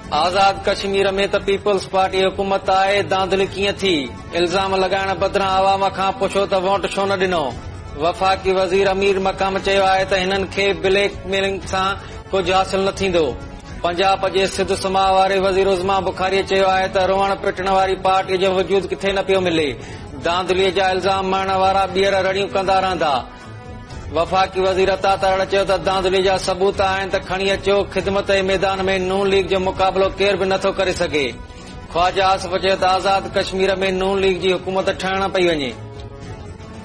आज़ाद कश्मीर में त peoples party हुकूमत आहे, दांधली कीअं थी? इल्ज़ाम लगाइण बदिरां अवाम खां पुछो त वोट छो न ॾिनो? वफ़ाक़ी वज़ीर अमीर मकाम चयो आहे त हिननि खे ब्लैकमेलिंग सां कुझु हासिल न थींदो। पंजाब जे सिध समाह वारे वज़ीर उज़मा बुखारी चयो आहे त रोअण पिटण वारी पार्टी जो वजूद किथे न पियो मिले। दांधलीअ जा इल्ज़ाम मरण वारा ॿीहर रड़ियूं कंदा रहंदा। वफ़ाक़ी वज़ीर अता तरण चयो त दांधली जा सबूत आहिनि त खणी अचो। ख़िदमत जे मैदान में नून लीग जो मुक़ाबलो केर बि नथो करे सघे। ख्वाजा आसिफ चयो त आज़ाद कश्मीर में नून लीग जी हुकूमत ठहण पई वञे।